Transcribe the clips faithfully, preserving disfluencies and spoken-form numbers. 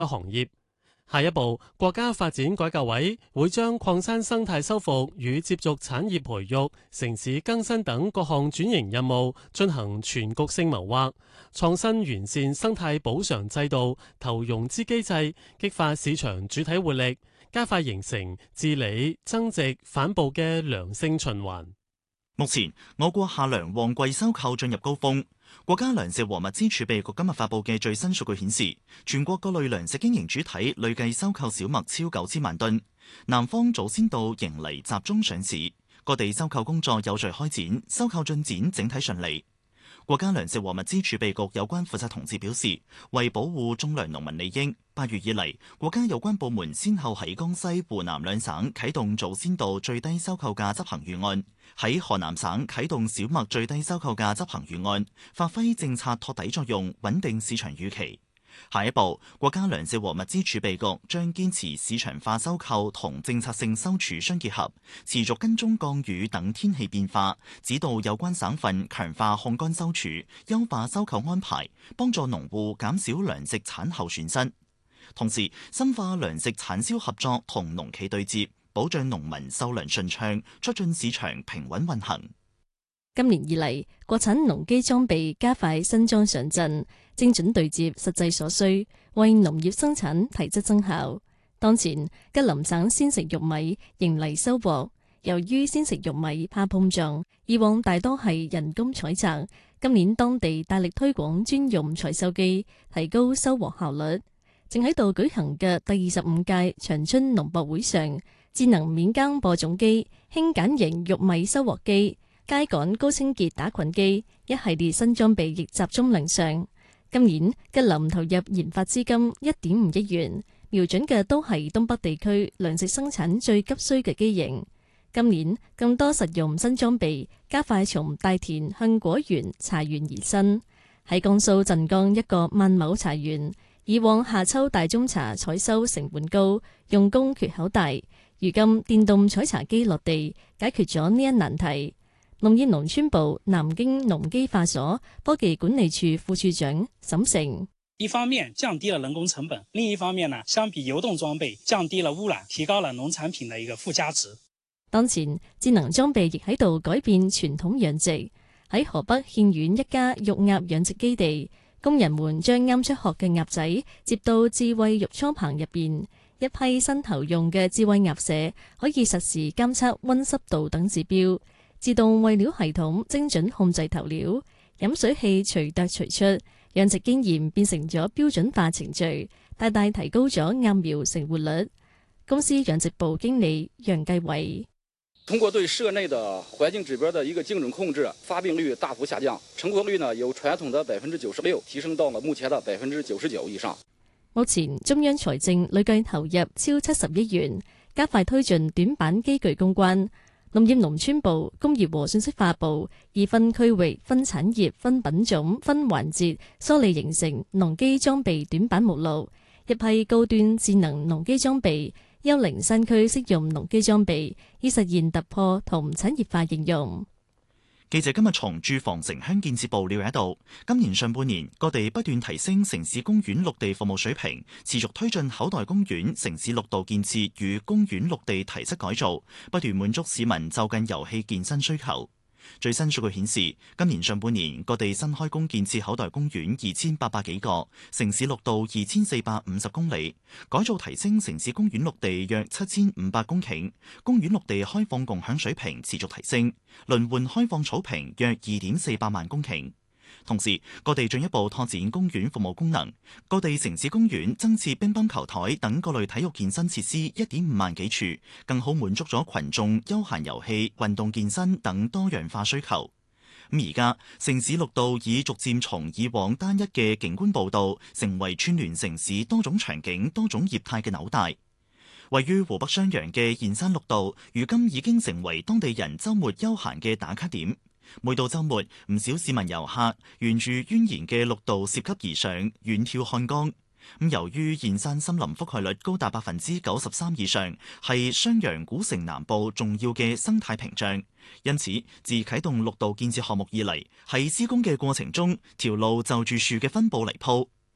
行業。下一步，國家發展改革委會將礦山生態修復與接續產業培育、城市更新等各項轉型任務進行全局性謀劃，創新完善生態補償制度、投融資機制，激發市場主體活力，加快形成治理、增值、反哺嘅良性循環。 目前，我國夏糧旺季收購進入高峰。國家糧食和物資儲備局今日發布嘅最新數據顯示，全國各類糧食經營主體累計收購小麥超九千萬噸，南方早先到迎嚟集中上市，各地收購工作有序開展，收購進展整體順利。國家糧食和物資儲備局有關負責同志表示，為保護種糧農民利益，八月以嚟，國家有關部門先後喺江西、湖南兩省啟動早先到最低收購價執行預案，喺河南省啟動小麥最低收購價執行預案，發揮政策托底作用，穩定市場預期。下一步，國家糧食和物資儲備局將堅持市場化收購同政策性收儲相結合，持續跟蹤降雨等天氣變化，指導有關省份強化控乾收儲，優化收購安排，幫助農戶減少糧食產後損失。同時，深化糧食產銷合作同農企對接，保障農民收糧順暢，促進市場平穩運行。 今年以嚟，國產農機裝備加快新裝上陣，精準對接實際所需，為農業生產提質增效。當前，吉林省鮮食玉米迎嚟收穫，由於鮮食玉米怕碰撞，以往大多係人工採摘，今年當地大力推廣專用採收機，提高收穫效率。正喺度舉行嘅第二十五屆長春農博會上，智能免耕播種機、輕簡型玉米收穫機、秸稈高清潔打菌機一系列新裝備亦集中亮相。今年吉林投入研發資金一點五億元，瞄準嘅都係東北地區糧食生產最急需嘅機型。今年更多實用新裝備，加快從大田向果園茶園移伸。喺江蘇鎮江一個萬畝茶園，以往夏秋大宗茶採收成本高，用工缺口大，如今電動採茶機落地，解決咗呢一難題。農業農村部南京農機化所科技管理處副處長沈成： 一方面降低了人工成本，另一方面呢，相比流動裝備，降低了污染，提高了農產品的一個附加值。 當前智能裝備亦喺度改變傳統養殖。喺河北獻縣一家育鴨養殖基地，工人們將啱出殼嘅鴨仔接到智慧育倉棚入邊，一批新投用嘅智慧鴨舍可以實時監測溫濕度等指標，自動餵料系統精準控制投料，飲水器隨啄隨出，養殖經驗變成咗標準化程序，大大提高咗鴨苗成活率。公司養殖部經理楊繼偉： 通過對舍內的環境指標的一個精準控制，發病率大幅下降，成活率呢由傳統的百分之九十六提升到了目前的百分之九十九以上。 目前中央財政累計投入超七十億元，加快推進短板機具攻關。農業農村部、工業和信息化部以分區域、分產業、分品種、分環節梳理形成農機裝備短板目錄，一批高端智能農機裝備、幽靈山區適用農機裝備，以實現突破同產業化應用。 記者今日從住房城鄉建設部了解到，今年上半年各地不斷提升城市公園綠地服務水平，持續推進口袋公園城市綠道建設與公園綠地提質改造，不斷滿足市民就近遊戲健身需求。最新數據顯示，今年上半年各地新開工建設口袋公園二千八百幾個，城市綠道二千四百五十公里，改造提升城市公園綠地約七千五百公頃，公園綠地開放共享水平持續提升，輪換開放草坪約二點四百萬公頃。同時，各地進一步拓展公園服務功能，各地城市公園增設乒乓球台等各類體育健身設施一點五萬幾處，更好滿足咗群眾休閒遊戲、運動健身等多樣化需求。咁而家城市綠道已逐漸從以往單一嘅景觀步道，成為串聯城市多種場景、多種業態嘅紐帶。位於湖北襄陽嘅燕山綠道，如今已經成為當地人週末休閒嘅打卡點。每到週末，唔少市民遊客沿住蜿蜒嘅綠道涉級而上，遠眺漢江。咁由於燕山森林覆蓋率高達百分之九十三以上，係襄陽古城南部重要嘅生態屏障，因此自啟動綠道建設項目以嚟，喺施工嘅過程中，條路就住樹嘅分佈嚟鋪。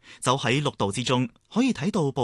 走喺綠道之中，可以睇到